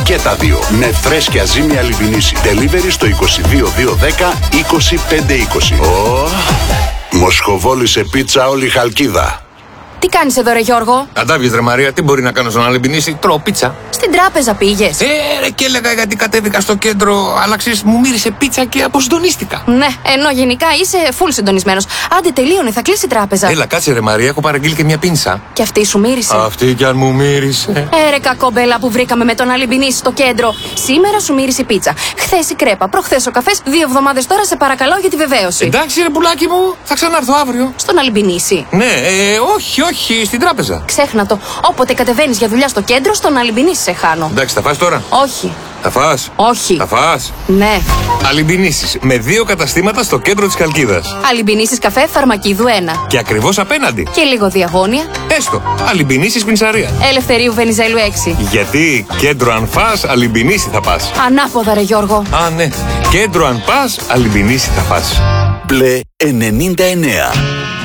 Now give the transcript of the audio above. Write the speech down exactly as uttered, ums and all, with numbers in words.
Και τα δύο. Με φρέσκια ζύμη Αλιμπινίση. Delivery στο είκοσι δύο δύο δέκα είκοσι πέντε είκοσι. Oh. Μοσχοβόλη σε πίτσα όλη η Χαλκίδα. Τι κάνεις εδώ ρε Γιώργο? Αντάβιες ρε Μαρία, τι μπορεί να κάνω στον Αλιμπινίση? Τρώω πίτσα. Στην τράπεζα πήγες? Ε, ρε, και έλεγα γιατί κατέβηκα στο κέντρο, αλλά ξέρεις, μου μύρισε πίτσα και αποσυντονίστηκα. Ναι, ενώ γενικά είσαι full συντονισμένος. Άντε τελείωνε, θα κλείσει η τράπεζα. Έλα, κάτσε ρε Μαρία, έχω παραγγείλει και μια πίνσα. Και αυτή σου μύρισε? Αυτή κι αν μου μύρισε. Ε, ρε κακόμπελα που βρήκαμε με τον Αλιμπινίση στο κέντρο. Σήμερα σου μύρισε η πίτσα. Χθες η κρέπα, προχθές ο καφές, δύο εβδομάδες τώρα σε παρακαλώ για τη βεβαίωση. Εντάξει ρε πουλάκι μου, θα ξανάρθω αύριο. Στον Αλιμπινίση? Ναι, ε, όχι, όχι, στην τράπεζα. Ξέχνα το. Όποτε κατεβαίνεις για δουλειά στο κέντρο, στον Αλιμπινίση σε χάνω. Εντάξει, θα φας τώρα? Όχι. Θα φας? Όχι. Θα φας? Ναι. Αλιμπινίσεις με δύο καταστήματα στο κέντρο της Χαλκίδας. Αλιμπινίσεις καφέ Φαρμακίδου ένα. Και ακριβώς απέναντι. Και λίγο διαγώνια. Έστω. Αλιμπινίσεις πινσαρία. Ελευθερίου Βενιζέλου έξι. Γιατί κέντρο αν φας, Αλιμπινίση θα πας. Ανάποδα ρε Γιώργο. Α, ναι. Κέντρο αν πας, Αλιμπινίση θα πας. Μπλε ενενήντα εννέα.